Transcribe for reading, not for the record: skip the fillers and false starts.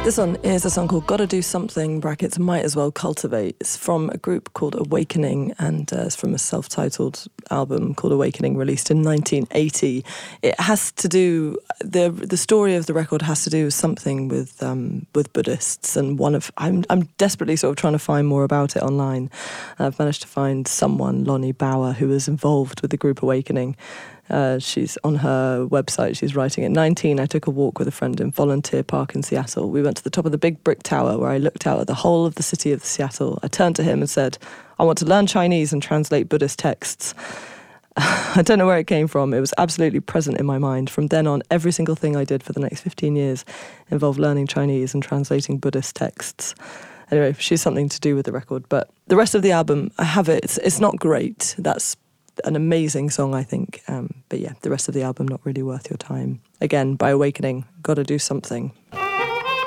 This one is a song called Gotta Do Something, brackets, Might As Well Cultivate. It's from a group called Awakening, and it's from a self-titled album called Awakening, released in 1980. It has to do, the story of the record has to do with something with Buddhists, and I'm desperately sort of trying to find more about it online. I've managed to find someone, Lonnie Bauer, who was involved with the group Awakening. She's on her website, she's writing, at 19, I took a walk with a friend in Volunteer Park in Seattle. We went to the top of the big brick tower where I looked out at the whole of the city of Seattle. I turned to him and said, I want to learn Chinese and translate Buddhist texts. I don't know where it came from. It was absolutely present in my mind. From then on, every single thing I did for the next 15 years involved learning Chinese and translating Buddhist texts. Anyway, she's something to do with the record. But the rest of the album, I have it. It's not great. That's an amazing song, I think. But yeah, the rest of the album, not really worth your time. Again, by Awakening, Gotta Do Something.